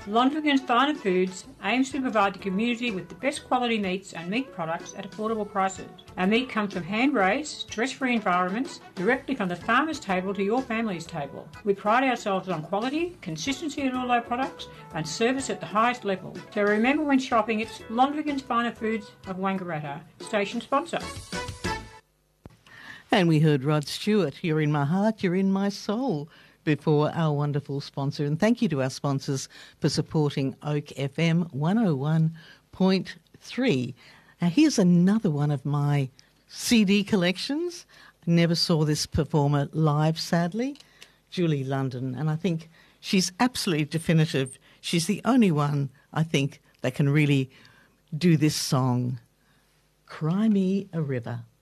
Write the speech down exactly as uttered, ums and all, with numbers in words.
Londrigan's Finer Foods aims to provide the community with the best quality meats and meat products at affordable prices. Our meat comes from hand-raised, stress-free environments, directly from the farmer's table to your family's table. We pride ourselves on quality, consistency in all our products, and service at the highest level. So remember when shopping, it's Londrigan's Finer Foods of Wangaratta, station sponsor. And we heard Rod Stewart, You're in My Heart, You're in My Soul, before our wonderful sponsor. And thank you to our sponsors for supporting Oak F M one oh one point three. Now here's another one of my C D collections. I never saw this performer live, sadly, Julie London. And I think she's absolutely definitive. She's the only one, I think, that can really do this song, Cry Me a River.